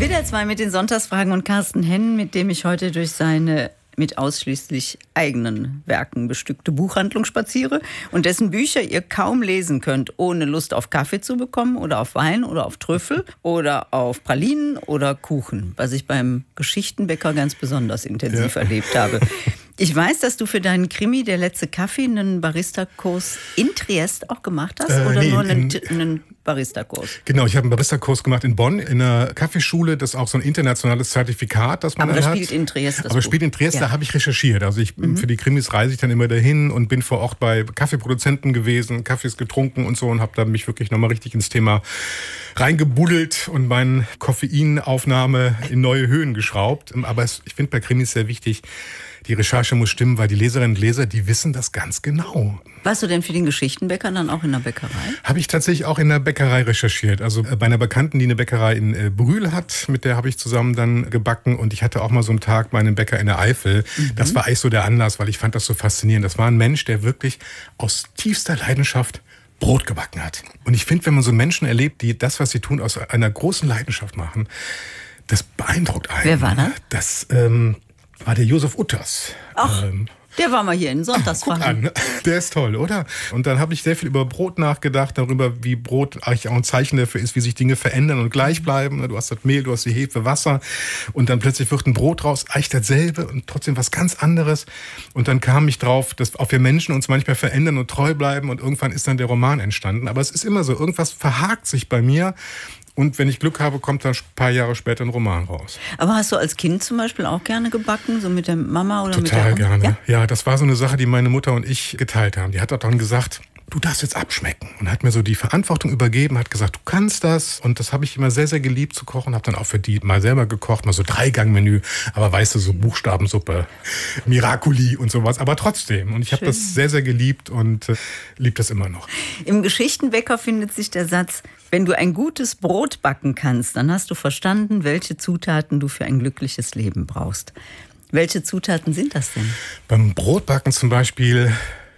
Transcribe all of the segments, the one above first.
WDR 2 mit den Sonntagsfragen und Carsten Henn, mit dem ich heute durch seine mit ausschließlich eigenen Werken bestückte Buchhandlung spaziere und dessen Bücher ihr kaum lesen könnt, ohne Lust auf Kaffee zu bekommen oder auf Wein oder auf Trüffel oder auf Pralinen oder Kuchen, was ich beim Geschichtenbäcker ganz besonders intensiv erlebt habe. Ich weiß, dass du für deinen Krimi Der letzte Kaffee einen Barista-Kurs in Triest auch gemacht hast oder nur einen Barista-Kurs? Genau, ich habe einen Barista-Kurs gemacht in Bonn in einer Kaffeeschule. Das ist auch so ein internationales Zertifikat, das man dann hat. Aber das spielt in Triest. Aber spielt in Triest, da habe ich recherchiert. Also für die Krimis reise ich dann immer dahin und bin vor Ort bei Kaffeeproduzenten gewesen, Kaffees getrunken und so und habe da mich wirklich nochmal richtig ins Thema reingebuddelt und meine Koffeinaufnahme in neue Höhen geschraubt. Aber ich finde bei Krimis sehr wichtig, die Recherche muss stimmen, weil die Leserinnen und Leser, die wissen das ganz genau. Warst du denn für den Geschichtenbäcker dann auch in der Bäckerei? Habe ich tatsächlich auch in der Bäckerei recherchiert. Also bei einer Bekannten, die eine Bäckerei in Brühl hat, mit der habe ich zusammen dann gebacken. Und ich hatte auch mal so einen Tag bei einem Bäcker in der Eifel. Das war eigentlich so der Anlass, weil ich fand das so faszinierend. Das war ein Mensch, der wirklich aus tiefster Leidenschaft Brot gebacken hat. Und ich finde, wenn man so Menschen erlebt, die das, was sie tun, aus einer großen Leidenschaft machen, das beeindruckt einen. Wer war das? War der Josef Utters. Ach, der war mal hier in Sonntagsfragen. Guck an, der ist toll, oder? Und dann habe ich sehr viel über Brot nachgedacht, darüber, wie Brot eigentlich auch ein Zeichen dafür ist, wie sich Dinge verändern und gleich bleiben. Du hast das Mehl, du hast die Hefe, Wasser und dann plötzlich wird ein Brot raus, eigentlich dasselbe und trotzdem was ganz anderes. Und dann kam ich drauf, dass auch wir Menschen uns manchmal verändern und treu bleiben und irgendwann ist dann der Roman entstanden. Aber es ist immer so, irgendwas verhakt sich bei mir. Und wenn ich Glück habe, kommt dann ein paar Jahre später ein Roman raus. Aber hast du als Kind zum Beispiel auch gerne gebacken, so mit der Mama oder mit der Total gerne. Ja, das war so eine Sache, die meine Mutter und ich geteilt haben. Die hat auch dann gesagt, du darfst jetzt abschmecken. Und hat mir so die Verantwortung übergeben, hat gesagt, du kannst das. Und das habe ich immer sehr, sehr geliebt zu kochen. Habe dann auch für die mal selber gekocht, mal so 3-Gang-Menü. Aber weißt du, so Buchstabensuppe, Miracoli und sowas. Aber trotzdem. Und ich habe das sehr, sehr geliebt und liebe das immer noch. Im Geschichtenbäcker findet sich der Satz, wenn du ein gutes Brot backen kannst, dann hast du verstanden, welche Zutaten du für ein glückliches Leben brauchst. Welche Zutaten sind das denn? Beim Brotbacken zum Beispiel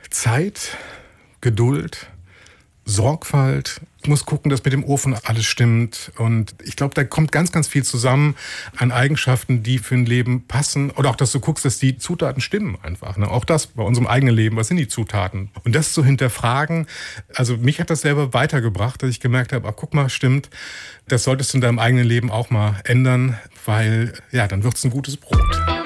Zeit, Geduld, Sorgfalt. Ich muss gucken, dass mit dem Ofen alles stimmt. Und ich glaube, da kommt ganz, ganz viel zusammen an Eigenschaften, die für ein Leben passen. Oder auch, dass du guckst, dass die Zutaten stimmen einfach. Ne? Auch das bei unserem eigenen Leben. Was sind die Zutaten? Und das zu hinterfragen, also mich hat das selber weitergebracht, dass ich gemerkt habe, guck mal, stimmt, das solltest du in deinem eigenen Leben auch mal ändern, weil ja, dann wird's ein gutes Brot.